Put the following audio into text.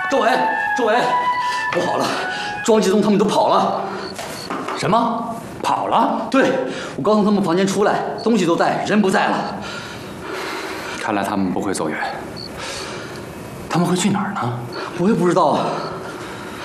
周伟，周伟，不好了，庄继宗他们都跑了。 什么？跑了？ 对，我刚从他们房间出来，东西都在，人不在了。 看来他们不会走远。他们会去哪儿呢？ 我也不知道啊。